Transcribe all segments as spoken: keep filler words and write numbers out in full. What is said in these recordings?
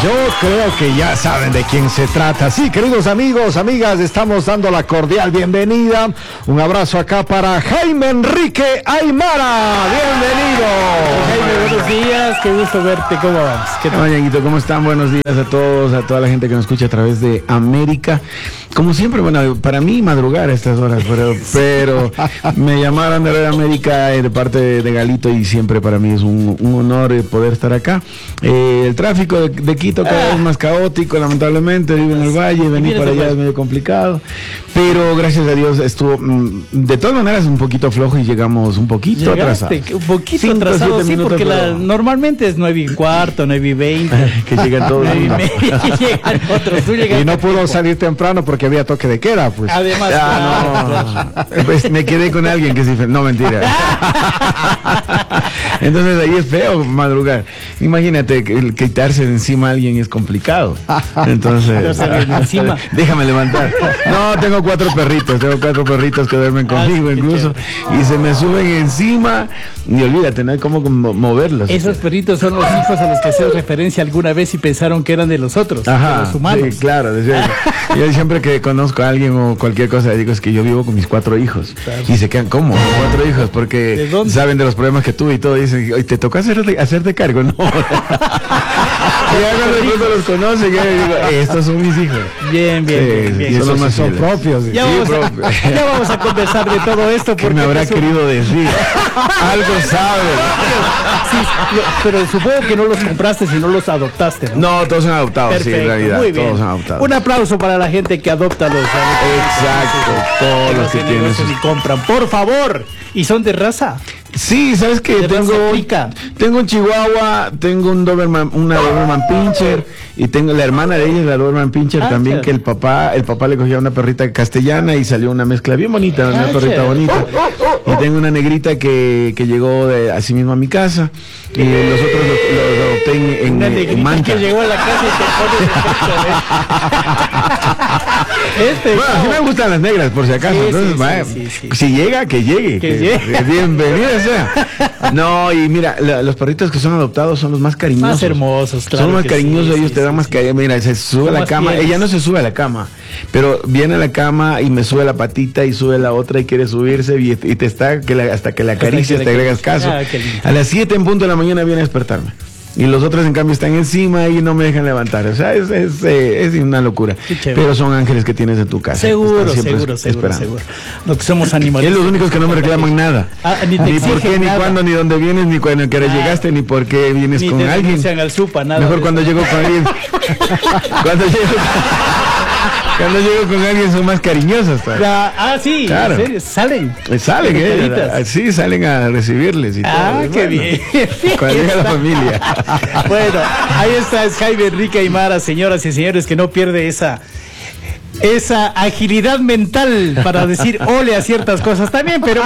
Yo creo que ya saben de quién se trata. Sí, queridos amigos, amigas, estamos dando la cordial bienvenida. Un abrazo acá para Jaime Enrique Aymara. Bienvenido. Jaime, buenos días, qué gusto verte. ¿Cómo vamos? ¿Qué tal? Hola, Ñanguito, ¿cómo están? Buenos días a todos, a toda la gente que nos escucha a través de América. Como siempre, bueno, para mí madrugar a estas horas, pero, pero me llamaron de América de parte de, de Galito y siempre para mí es un, un honor poder estar acá. Eh, el tráfico de, de Quito cada vez más caótico, lamentablemente, vivo en el valle, venir para allá es medio complicado, pero gracias a Dios estuvo, de todas maneras, un poquito flojo y llegamos un poquito atrasados. Un poquito Cinco, atrasado, sí, minutos, porque pero... la, normalmente es nueve y cuarto, nueve y veinte. Que llegan todos. nueve y media, y llegan otros. Tú y no pudo salir temprano porque había toque de queda, pues. Además, ah, no. Pues me quedé con alguien que sí, no, mentira. Entonces ahí es feo madrugar. Imagínate que el quitarse de encima a alguien es complicado. Entonces, encima. Déjame levantar. No, tengo cuatro perritos, tengo cuatro perritos que duermen conmigo ah, incluso y se me suben encima y olvídate, no hay cómo moverlos. Esos perritos son los hijos a los que hacías referencia alguna vez y pensaron que eran de los otros, Ajá, de los humanos. Sí, claro. Yo siempre que conozco a alguien o cualquier cosa digo es que yo vivo con mis cuatro hijos. Claro. Y se quedan, ¿cómo? Cuatro hijos, porque ¿de saben de los problemas que tuve y todo. Y dicen, oye, ¿te toca hacerte, hacerte cargo? No. Y ya cuando el mundo los conoce, yo digo, estos son mis hijos. Bien, bien, sí, bien, bien. Y son, más son propios. Ya, sí, vamos propio. a, ya vamos a conversar de todo esto. ¿Qué me habrá querido decir? Algo sabe. Sí, lo, pero supongo que no los compraste, sino los adoptaste, ¿no? No, todos son adoptados. Perfecto, sí, en realidad. Muy bien. Todos son adoptados. Un aplauso para la gente que adopta los. Exacto, todos los que tienen sus... y compran, por favor. ¿Y son de raza? Sí, ¿sabes qué? Tengo, tengo un chihuahua, tengo un Doberman, una Doberman Pinscher y tengo la hermana de ella, la Doberman Pinscher ah, también, claro. Que el papá, el papá le cogía una perrita castellana y salió una mezcla bien bonita, una ah, perrita claro. bonita. Y tengo una negrita que, que llegó de, así mismo a mi casa y los otros los, los adopté en, en, una en Manta. Que llegó a la casa y te pone este, bueno, sí me gustan las negras, por si acaso. Sí, entonces, sí, vaya, sí, sí, sí. Si llega, que llegue. Que que, llegue. Que bienvenida sea. No, y mira, la, los perritos que son adoptados son los más cariñosos. Más hermosos, claro. Son los más cariñosos, sí, ellos sí, te dan sí, más cariño. Mira, se sube a la cama, fieles. Ella no se sube a la cama, pero viene a la cama y me sube la patita y sube la otra y quiere subirse y, y te está que la, hasta que la acaricias, te agregas caso. Ah, a las siete en punto de la mañana viene a despertarme. Y los otros en cambio están encima y no me dejan levantar. O sea, es, es, es una locura. Pero son ángeles que tienes en tu casa. Seguro, seguro, seguro, seguro. No que somos animales. Es los únicos que no me reclaman nada. Ah, ni ni por qué, nada. Ni cuándo, ni dónde vienes, ni cuando que ah, llegaste, ni por qué vienes ni con te alguien. Al supa, nada Mejor cuando llego con alguien. cuando llego Cuando llego con alguien son más cariñosas. La, ah, sí, claro. ¿En serio? Salen. Salen, eh. Sí, salen a recibirles y ah, todo. Ah, qué bueno, bien. Cuando llega la familia. Bueno, ahí está es Jaime Enrique Aymara, señoras y señores, que no pierde esa esa agilidad mental para decir ole a ciertas cosas también, pero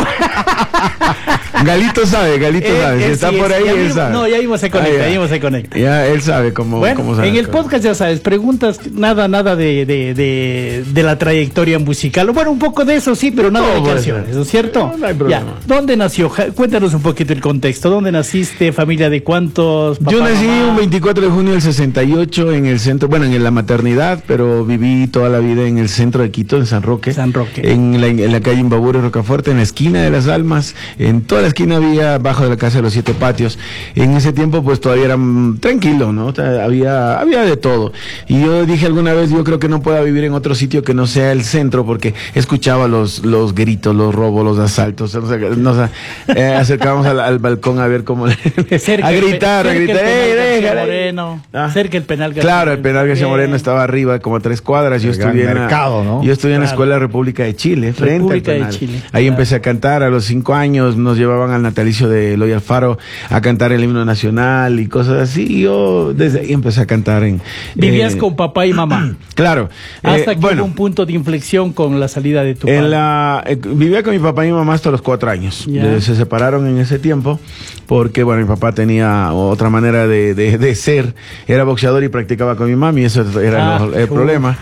Galito sabe, Galito eh, sabe, si está sí, por ahí, él vimos, sabe. No, ya vimos se conecta, ah, ya vimos se conecta. Ya, él sabe cómo, bueno, cómo sabe. En el podcast ya sabes, preguntas, nada, nada de, de, de, de la trayectoria musical. Bueno, un poco de eso sí, pero nada no, de canciones, ¿no es cierto? No, no hay problema. Ya. ¿Dónde nació? Cuéntanos un poquito el contexto. ¿Dónde naciste? ¿Familia de cuántos? Papá, Yo nací mamá? un veinticuatro de junio del sesenta y ocho en el centro, bueno, en la maternidad, pero viví toda la vida en el centro de Quito, en San Roque. San Roque. En la, en la calle Imbabura y Rocafuerte, en la esquina de las Almas. En toda la esquina había, bajo de la casa de los siete patios. En ese tiempo, pues todavía era mm, tranquilo, ¿no? Había, había de todo. Y yo dije alguna vez, yo creo que no pueda vivir en otro sitio que no sea el centro, porque escuchaba los, los gritos, los robos, los asaltos. O sea, nos eh, acercábamos al, al balcón a ver cómo cerca a gritar, a gritar. ¡Eh, García Moreno! Ah. Cerca el penal García Claro, el penal García Moreno estaba arriba, como a tres cuadras. Yo estudié en mercado, ¿no? Yo estudié en la Escuela República de Chile, frente República al penal. De Chile. Ahí claro. empecé a cantar a los cinco años, nos llevaban al natalicio de Eloy Alfaro a cantar el himno nacional y cosas así. Y yo desde ahí empecé a cantar en... ¿Vivías eh, con papá y mamá? Claro. Hasta eh, que bueno, hubo un punto de inflexión con la salida de tu en padre. La, eh, vivía con mi papá y mi mamá hasta los cuatro años. Yeah. Se separaron en ese tiempo porque, bueno, mi papá tenía otra manera de, de, de ser. Era boxeador y practicaba con mi mami, eso era ah, el, el problema.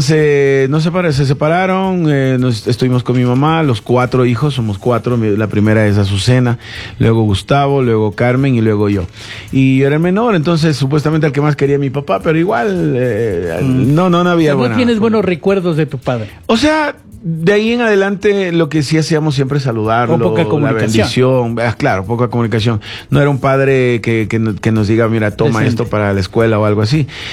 Entonces, no se, se separaron, eh, nos, estuvimos con mi mamá, los cuatro hijos, somos cuatro. La primera primera es Azucena, luego Gustavo, luego Carmen y luego yo. Y yo era el menor, entonces supuestamente el que más quería mi papá, pero igual eh, mm. no, no, no había ¿No buena, tienes buenos recuerdos de tu padre? O sea, de ahí en adelante lo que sí hacíamos siempre es saludarlo, o poca comunicación. La bendición, ah, claro, poca comunicación. No era un padre que, que, que nos diga, mira, toma Decente. esto para la escuela o algo así.